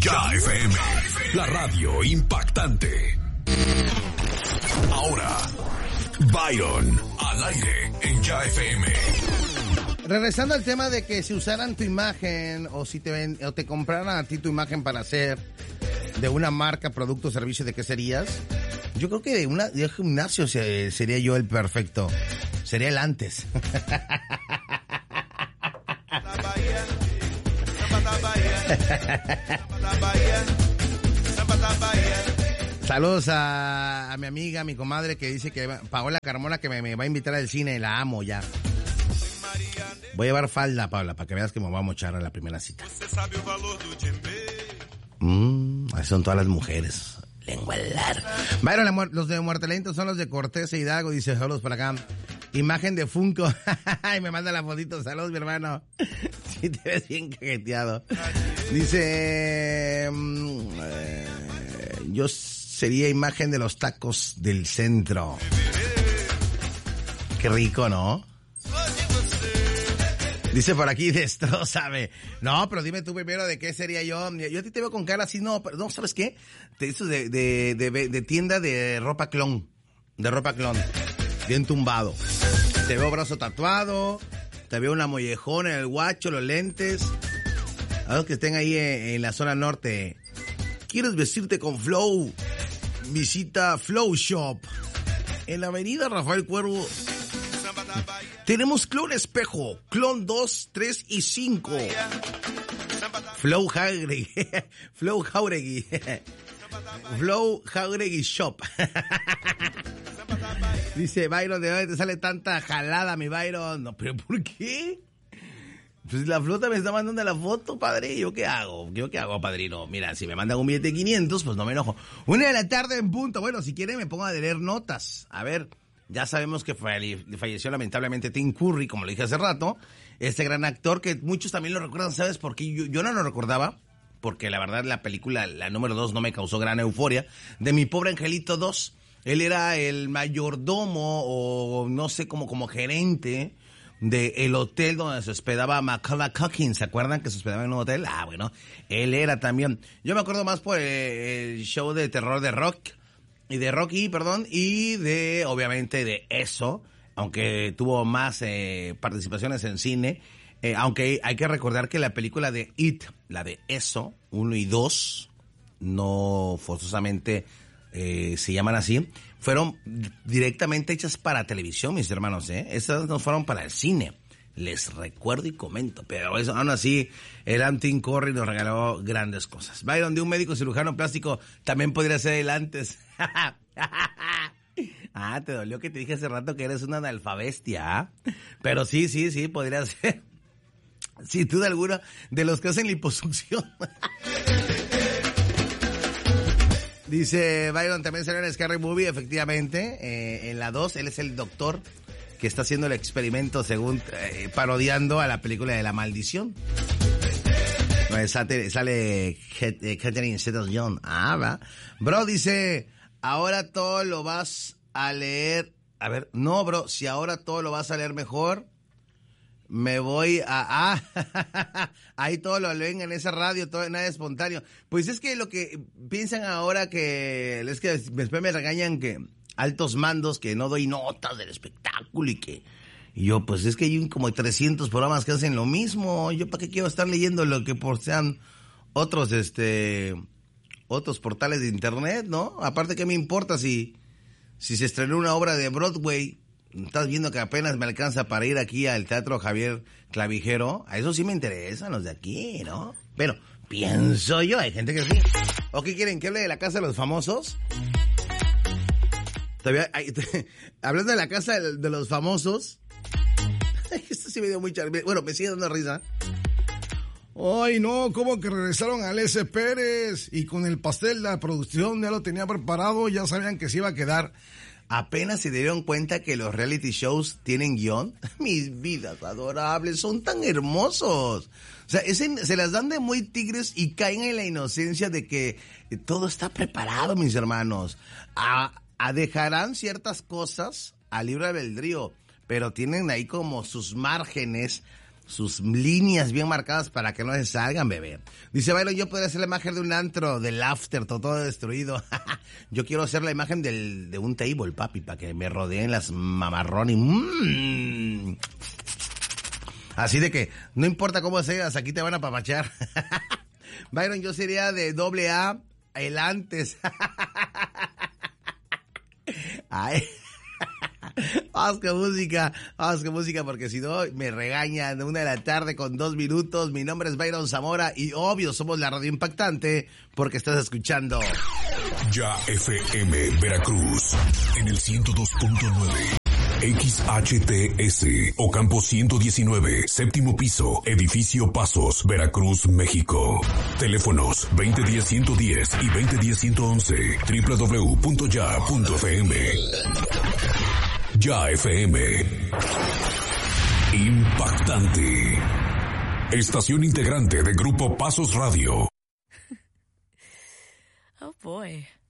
Ya FM, la radio impactante. Ahora, Byron, al aire en Ya FM. Regresando al tema de que si usaran tu imagen o si te compraran a ti tu imagen para hacer de una marca, producto o servicio, ¿de qué serías? Yo creo que de gimnasio sería yo el perfecto. Sería el antes. Saludos a mi amiga, a mi comadre que dice que Paola Carmona que me va a invitar al cine, la amo ya. Voy a llevar falda, Paola, para que veas que me vamos a mochar a la primera cita. Así son todas las mujeres. Lengua larga. Byron, los de Muerte Lento son los de Cortés e Hidalgo, dice, saludos por acá. Imagen de Funko. Y me manda la fotito, saludos mi hermano. Sí, te ves bien cajeteado. Dice, yo sería imagen de los tacos del centro. Qué rico, ¿no? Dice por aquí, destrózame. No, pero dime tú primero de qué sería yo. Yo a ti te veo con cara así, no, pero no, ¿sabes qué? Te hizo de tienda de ropa clon. De ropa clon. Bien tumbado. Te veo brazo tatuado. Te veo una mollejona en el guacho, los lentes. A los que estén ahí en la zona norte. ¿Quieres vestirte con Flow? Visita Flow Shop. En la avenida Rafael Cuervo. Tenemos clon espejo, clon 2, 3 y 5. Flow Jauregui. Flow Jauregui. Flow Jauregui Shop. Dice Byron, ¿de dónde te sale tanta jalada, mi Byron? No, pero ¿por qué? Pues la flota me está mandando la foto, padre. ¿Yo qué hago? Padrino? Mira, si me mandan un billete de 500, pues no me enojo. 1:00 p.m. en punto. Bueno, si quieren me pongo a leer notas. A ver... Ya sabemos que falleció lamentablemente Tim Curry, como lo dije hace rato, este gran actor que muchos también lo recuerdan, ¿sabes por qué? Yo no lo recordaba, porque la verdad la película, la número 2, no me causó gran euforia, de Mi Pobre Angelito 2. Él era el mayordomo o no sé, como gerente del hotel donde se hospedaba Macaulay Culkin. ¿Se acuerdan que se hospedaba en un hotel? Ah, bueno, él era también. Yo me acuerdo más por el show de terror de Rocky, y de, obviamente, de eso, aunque tuvo más participaciones en cine, aunque hay que recordar que la película de It, la de Eso, 1 y 2, no forzosamente se llaman así, fueron directamente hechas para televisión, mis hermanos, esas no fueron para el cine. Les recuerdo y comento, pero eso, aún así, el Tim Curry nos regaló grandes cosas. Byron, de un médico cirujano plástico, también podría ser el antes. Ah, te dolió que te dije hace rato que eres una analfabestia, pero sí, podría ser, sin duda alguna, de los que hacen liposucción. Dice Byron, también salió en Scary Movie, efectivamente, en la 2, él es el doctor que está haciendo el experimento según parodiando a la película de La Maldición. Sale Catherine Zeta-Jones. Ah, va. Bro, dice, ahora todo lo vas a leer. A ver, no, bro, si ahora todo lo vas a leer mejor, me voy a... ahí todo lo leen en esa radio, todo nada espontáneo. Pues es que lo que piensan ahora es que después me regañan que... altos mandos, que no doy notas del espectáculo y yo, pues es que hay como 300 programas que hacen lo mismo. Yo para qué quiero estar leyendo lo que sean otros portales de internet, ¿no? Aparte, ¿qué me importa si se estrenó una obra de Broadway? Estás viendo que apenas me alcanza para ir aquí al Teatro Javier Clavijero. A eso sí me interesan los de aquí, ¿no? Pero pienso yo, hay gente que sí. ¿O qué quieren? ¿Que hable de La Casa de los Famosos? Hablando de La Casa de los Famosos, esto sí me dio mucha... Bueno, me sigue dando risa. Ay, no, ¿cómo que regresaron a Alessia Pérez? Y con el pastel, la producción ya lo tenía preparado, ya sabían que se iba a quedar. Apenas se dieron cuenta que los reality shows tienen guión. Mis vidas adorables, son tan hermosos. O sea, se las dan de muy tigres y caen en la inocencia de que todo está preparado, mis hermanos. Dejarán ciertas cosas a libre albedrío, pero tienen ahí como sus márgenes sus líneas bien marcadas para que no se salgan, bebé. Dice Byron, yo podría ser la imagen de un antro, del after, todo destruido. Yo quiero ser la imagen de un table, papi, para que me rodeen las mamarrones. Así de que, no importa cómo seas, aquí te van a apapachar. Byron, yo sería de AA, el antes. Ay. Vamos con música, porque si no me regañan. 1:00 p.m. con 2 minutos. Mi nombre es Byron Zamora y obvio somos la radio impactante porque estás escuchando Ya FM Veracruz en el 102.9. XHTS, Ocampo 119, séptimo piso, edificio Pasos, Veracruz, México. Teléfonos 2010-110 y 2010-111, www.ya.fm. Ya FM. Impactante. Estación integrante de Grupo Pasos Radio. Oh boy.